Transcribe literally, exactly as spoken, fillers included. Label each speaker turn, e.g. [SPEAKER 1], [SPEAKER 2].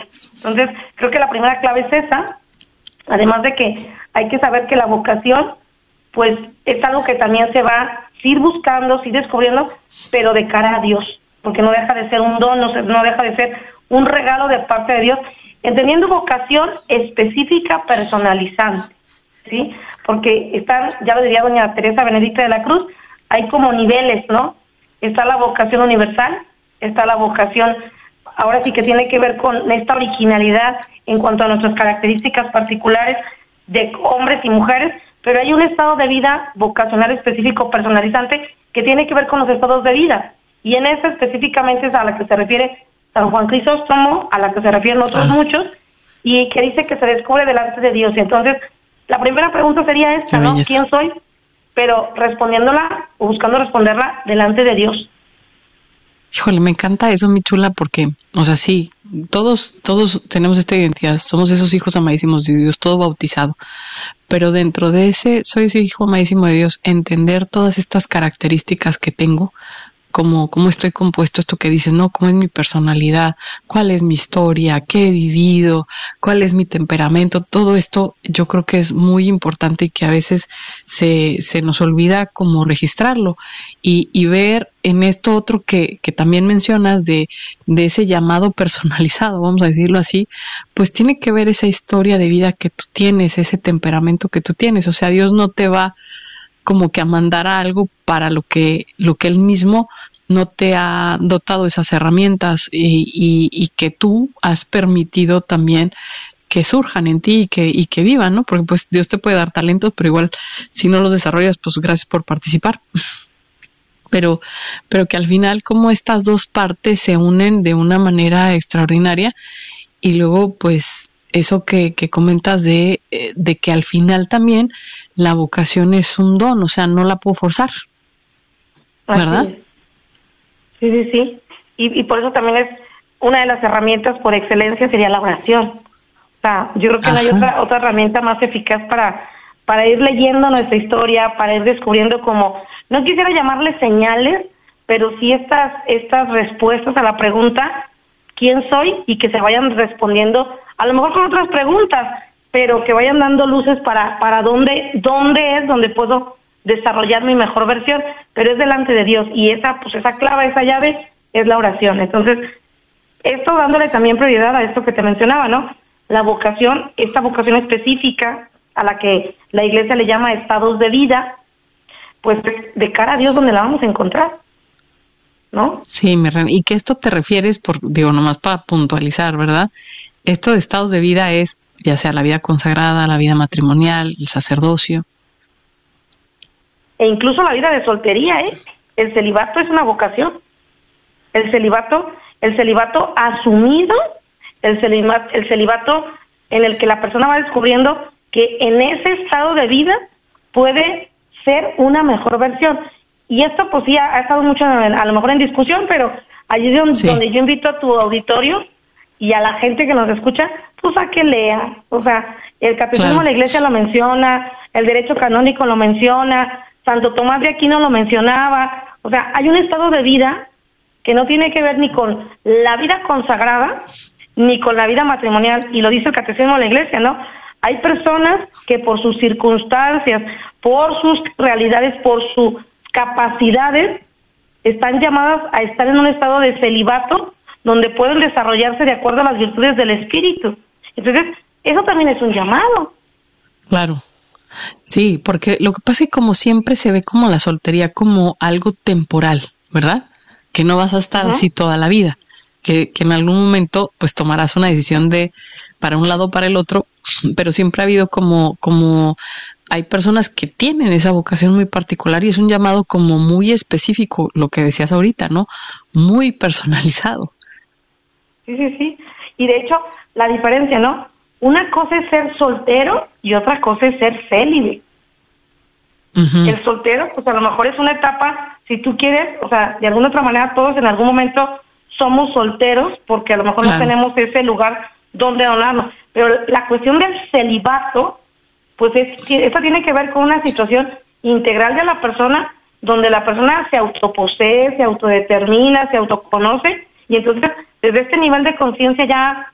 [SPEAKER 1] Entonces, creo que la primera clave es esa, además de que hay que saber que la vocación, pues, es algo que también se va a ir buscando, ir descubriendo, pero de cara a Dios, porque no deja de ser un don, no, se, no deja de ser un regalo de parte de Dios, entendiendo vocación específica, personalizante, ¿sí? Porque están, ya lo diría doña Teresa Benedicta de la Cruz, hay como niveles, ¿no? Está la vocación universal, está la vocación, ahora sí que tiene que ver con esta originalidad en cuanto a nuestras características particulares de hombres y mujeres, pero hay un estado de vida vocacional específico, personalizante, que tiene que ver con los estados de vida, y en esa específicamente es a la que se refiere San Juan Crisóstomo, a la que se refieren otros ah. muchos, y que dice que se descubre delante de Dios. Entonces, la primera pregunta sería esta, ¿no? ¿Quién soy? Pero respondiéndola, o buscando responderla delante de Dios.
[SPEAKER 2] Híjole, me encanta eso, mi chula, porque, o sea, sí, todos, todos tenemos esta identidad, somos esos hijos amadísimos de Dios, todo bautizado, pero dentro de ese, soy ese hijo amadísimo de Dios, entender todas estas características que tengo, cómo, cómo estoy compuesto, esto que dices, ¿no? ¿Cómo es mi personalidad? ¿Cuál es mi historia? ¿Qué he vivido? ¿Cuál es mi temperamento? Todo esto yo creo que es muy importante y que a veces se, se nos olvida como registrarlo y, y ver en esto otro que, que también mencionas de, de ese llamado personalizado, vamos a decirlo así, pues tiene que ver esa historia de vida que tú tienes, ese temperamento que tú tienes. O sea, Dios no te va como que a mandar algo para lo que, lo que Él mismo no te ha dotado esas herramientas y, y, y que tú has permitido también que surjan en ti y que, y que vivan, ¿no? Porque pues Dios te puede dar talentos, pero igual si no los desarrollas, pues gracias por participar. Pero, pero que al final como estas dos partes se unen de una manera extraordinaria y luego pues eso que, que comentas de, de que al final también la vocación es un don, o sea, no la puedo forzar, ¿verdad?
[SPEAKER 1] Sí, sí, sí. Y, y por eso también es una de las herramientas por excelencia sería la oración. O sea, yo creo que Ajá. no hay otra otra herramienta más eficaz para para ir leyendo nuestra historia, para ir descubriendo como, no quisiera llamarle señales, pero sí estas estas respuestas a la pregunta ¿quién soy? Y que se vayan respondiendo, a lo mejor con otras preguntas, pero que vayan dando luces para para dónde dónde es donde puedo desarrollar mi mejor versión, pero es delante de Dios, y esa pues esa clave, esa llave es la oración. Entonces, esto dándole también prioridad a esto que te mencionaba, ¿no? La vocación, esta vocación específica a la que la Iglesia le llama estados de vida, pues de cara a Dios donde la vamos a encontrar, ¿no?
[SPEAKER 2] Sí, mi reina, y que esto te refieres, por digo, nomás para puntualizar, ¿verdad? Esto de estados de vida es ya sea la vida consagrada, la vida matrimonial, el sacerdocio.
[SPEAKER 1] E incluso la vida de soltería, ¿eh? El celibato es una vocación. El celibato, el celibato asumido, el celibato, el celibato en el que la persona va descubriendo que en ese estado de vida puede ser una mejor versión. Y esto pues sí ha, ha estado mucho en, a lo mejor en discusión, pero allí es donde, sí. donde yo invito a tu auditorio y a la gente que nos escucha, pues a que lea. O sea, el catecismo claro. de la Iglesia lo menciona, el derecho canónico lo menciona, Santo Tomás de Aquino lo mencionaba. O sea, hay un estado de vida que no tiene que ver ni con la vida consagrada ni con la vida matrimonial, y lo dice el catecismo de la Iglesia, ¿no? Hay personas que por sus circunstancias, por sus realidades, por sus capacidades, están llamadas a estar en un estado de celibato donde pueden desarrollarse de acuerdo a las virtudes del espíritu. Entonces, eso también es un llamado.
[SPEAKER 2] Claro. Sí, porque lo que pasa es que como siempre se ve como la soltería como algo temporal, ¿verdad? Que no vas a estar uh-huh. así toda la vida, que, que en algún momento pues tomarás una decisión de para un lado o para el otro, pero siempre ha habido como, como hay personas que tienen esa vocación muy particular y es un llamado como muy específico, lo que decías ahorita, ¿no? Muy personalizado.
[SPEAKER 1] Sí, sí, sí. Y de hecho, la diferencia, ¿no? Una cosa es ser soltero y otra cosa es ser célibe. Uh-huh. El soltero, pues a lo mejor es una etapa, si tú quieres, o sea, de alguna otra manera todos en algún momento somos solteros porque a lo mejor claro. no tenemos ese lugar donde donarnos. Pero la cuestión del celibato, pues es, esta tiene que ver con una situación integral de la persona, donde la persona se autoposee, se autodetermina, se autoconoce, y entonces desde este nivel de conciencia ya